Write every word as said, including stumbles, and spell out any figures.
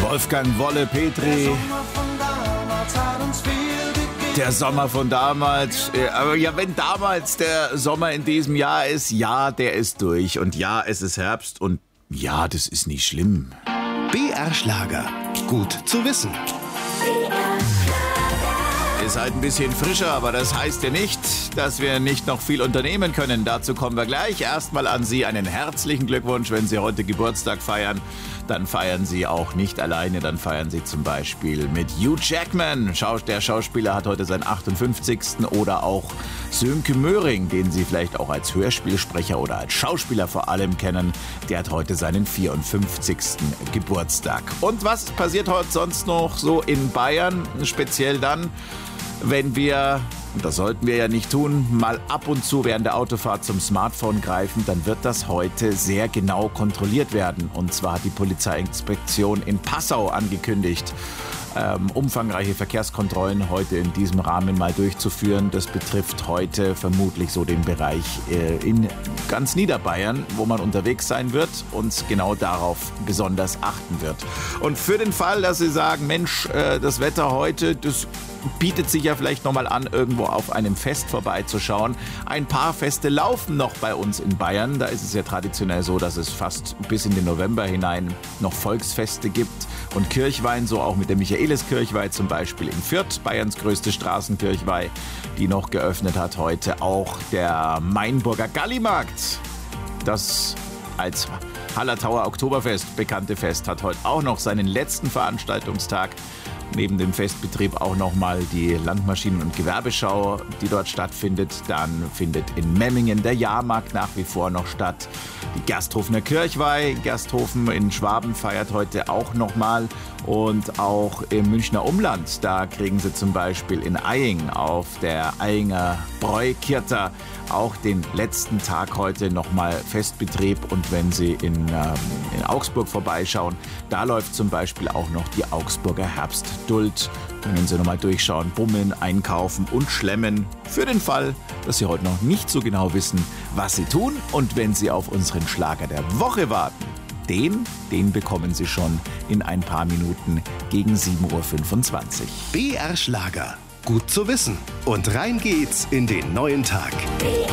Wolfgang Wolle Petri. Der Sommer von damals. Aber ja, wenn damals der Sommer in diesem Jahr ist, ja, der ist durch. Und ja, es ist Herbst und ja, das ist nicht schlimm. B R Schlager. Gut zu wissen. Ihr seid ein bisschen frischer, aber das heißt ja nicht, dass wir nicht noch viel unternehmen können. Dazu kommen wir gleich. Erstmal an Sie einen herzlichen Glückwunsch, wenn Sie heute Geburtstag feiern. Dann feiern Sie auch nicht alleine, dann feiern Sie zum Beispiel mit Hugh Jackman. Der Schauspieler hat heute seinen achtundfünfzigsten Oder auch Sönke Möhring, den Sie vielleicht auch als Hörspielsprecher oder als Schauspieler vor allem kennen. Der hat heute seinen vierundfünfzigsten Geburtstag. Und was passiert heute sonst noch so in Bayern? Speziell dann, wenn wir, und das sollten wir ja nicht tun, mal ab und zu während der Autofahrt zum Smartphone greifen, dann wird das heute sehr genau kontrolliert werden. Und zwar hat die Polizeiinspektion in Passau angekündigt, ähm, umfangreiche Verkehrskontrollen heute in diesem Rahmen mal durchzuführen. Das betrifft heute vermutlich so den Bereich äh, in ganz Niederbayern, wo man unterwegs sein wird und genau darauf besonders achten wird. Und für den Fall, dass Sie sagen, Mensch, äh, das Wetter heute, das bietet sich ja vielleicht nochmal an, irgendwo auf einem Fest vorbeizuschauen. Ein paar Feste laufen noch bei uns in Bayern. Da ist es ja traditionell so, dass es fast bis in den November hinein noch Volksfeste gibt und Kirchweih, so auch mit der Michaeliskirchweih zum Beispiel in Fürth, Bayerns größte Straßenkirchweih, die noch geöffnet hat heute. Auch der Mainburger Gallimarkt, das als Hallertauer Oktoberfest bekannte Fest, hat heute auch noch seinen letzten Veranstaltungstag. Neben dem Festbetrieb auch nochmal die Landmaschinen- und Gewerbeschau, die dort stattfindet. Dann findet in Memmingen der Jahrmarkt nach wie vor noch statt. Die Gersthofener Kirchweih, Gersthofen in Schwaben feiert heute auch nochmal. Und auch im Münchner Umland, da kriegen Sie zum Beispiel in Eying auf der Eyinger Bräukirta auch den letzten Tag heute nochmal Festbetrieb. Und wenn Sie in, ähm, in Augsburg vorbeischauen, da läuft zum Beispiel auch noch die Augsburger Herbstduld. Können Sie nochmal durchschauen, bummeln, einkaufen und schlemmen. Für den Fall, dass Sie heute noch nicht so genau wissen, was Sie tun. Und wenn Sie auf unseren Schlager der Woche warten, Den, den bekommen Sie schon in ein paar Minuten gegen sieben Uhr fünfundzwanzig. B R Schlager. Gut zu wissen. Und rein geht's in den neuen Tag.